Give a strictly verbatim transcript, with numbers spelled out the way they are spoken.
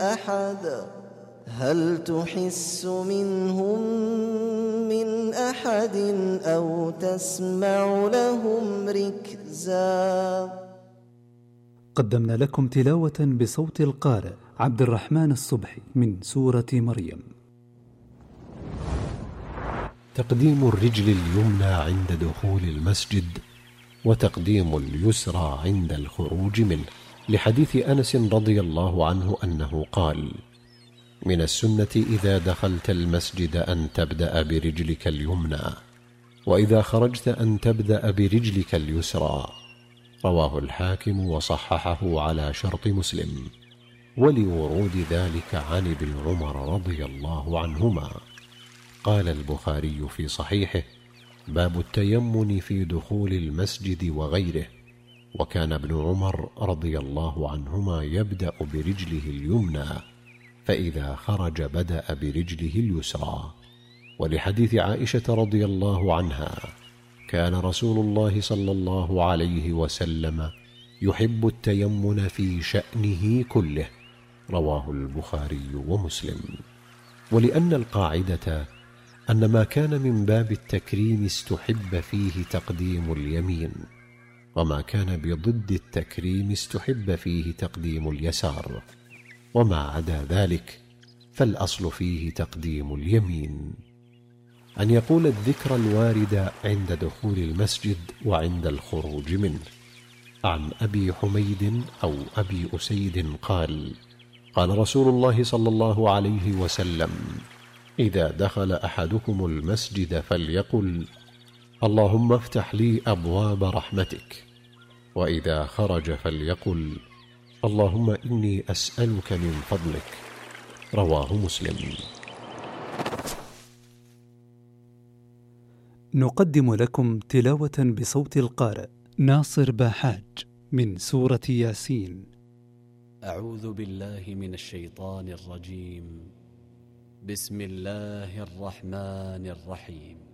أحد هل تحس منهم من أحد أو تسمع لهم ركزا. قدمنا لكم تلاوة بصوت القارئ عبد الرحمن الصبحي من سورة مريم. تقديم الرجل اليمنى عند دخول المسجد، وتقديم اليسرى عند الخروج منه، لحديث أنس رضي الله عنه أنه قال: من السنة إذا دخلت المسجد أن تبدأ برجلك اليمنى، وإذا خرجت أن تبدأ برجلك اليسرى. رواه الحاكم وصححه على شرط مسلم، ولورود ذلك عن ابن عمر رضي الله عنهما. قال البخاري في صحيحه: باب التيمن في دخول المسجد وغيره. وكان ابن عمر رضي الله عنهما يبدأ برجله اليمنى، فإذا خرج بدأ برجله اليسرى. ولحديث عائشة رضي الله عنها: كان رسول الله صلى الله عليه وسلم يحب التيمن في شأنه كله. رواه البخاري ومسلم. ولأن القاعدة أن ما كان من باب التكريم استحب فيه تقديم اليمين، وما كان بضد التكريم استحب فيه تقديم اليسار، وما عدا ذلك فالأصل فيه تقديم اليمين. أن يقول الذكر الوارد عند دخول المسجد وعند الخروج منه. عن أبي حميد أو أبي أسيد قال: قال رسول الله صلى الله عليه وسلم: إذا دخل أحدكم المسجد فليقل: اللهم افتح لي أبواب رحمتك. وإذا خرج فليقل: اللهم إني أسألك من فضلك. رواه مسلم. نقدم لكم تلاوة بصوت القارئ ناصر باحاج من سورة ياسين. أعوذ بالله من الشيطان الرجيم. بسم الله الرحمن الرحيم.